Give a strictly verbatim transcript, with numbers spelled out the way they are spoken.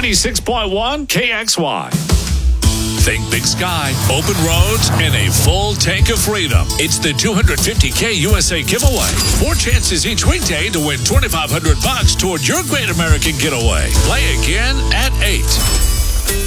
ninety-six point one K X Y. Think Big Sky, open roads, and a full tank of freedom. It's the two hundred fifty K U S A giveaway. Four chances each weekday to win twenty-five hundred bucks toward your great American getaway. Play again at eight.